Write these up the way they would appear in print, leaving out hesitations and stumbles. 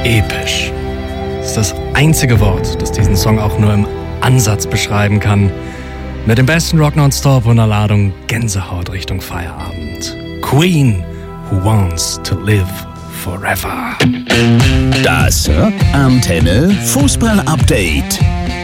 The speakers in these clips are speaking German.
Episch. Das ist das einzige Wort, das diesen Song auch nur im Ansatz beschreiben kann. Mit dem besten Rock nonstop und einer Ladung Gänsehaut Richtung Feierabend. Queen, who wants to live forever. Das Antenne Fußball Update.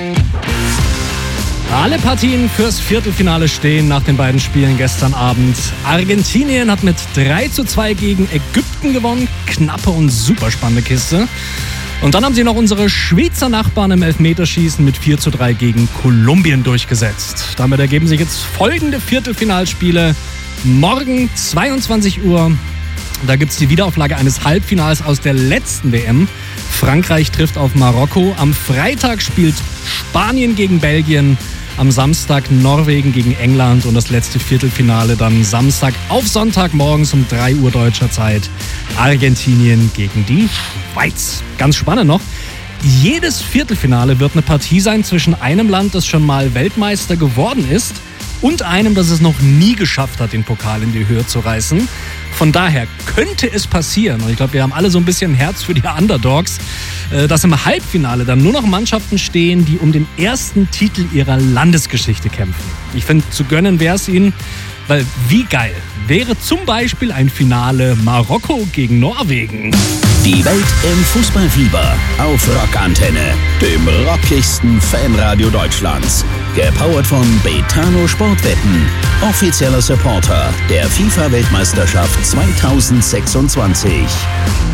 Alle Partien fürs Viertelfinale stehen nach den beiden Spielen gestern Abend. Argentinien hat mit 3:2 gegen Ägypten gewonnen. Knappe und super spannende Kiste. Und dann haben sie noch unsere Schweizer Nachbarn im Elfmeterschießen mit 4:3 gegen Kolumbien durchgesetzt. Damit ergeben sich jetzt folgende Viertelfinalspiele. Morgen 22 Uhr. Da gibt es die Wiederauflage eines Halbfinals aus der letzten WM. Frankreich trifft auf Marokko. Am Freitag spielt Spanien gegen Belgien. Am Samstag Norwegen gegen England und das letzte Viertelfinale dann Samstag auf Sonntag morgens um 3 Uhr deutscher Zeit. Argentinien gegen die Schweiz. Ganz spannend noch. Jedes Viertelfinale wird eine Partie sein zwischen einem Land, das schon mal Weltmeister geworden ist, und einem, das es noch nie geschafft hat, den Pokal in die Höhe zu reißen. Von daher könnte es passieren, und ich glaube, wir haben alle so ein bisschen Herz für die Underdogs, dass im Halbfinale dann nur noch Mannschaften stehen, die um den ersten Titel ihrer Landesgeschichte kämpfen. Ich finde, zu gönnen wäre es ihnen, weil wie geil wäre zum Beispiel ein Finale Marokko gegen Norwegen. Die Welt im Fußballfieber auf Rockantenne, dem rockigsten Fanradio Deutschlands. Gepowert von Betano Sportwetten, offizieller Supporter der FIFA-Weltmeisterschaft 2026.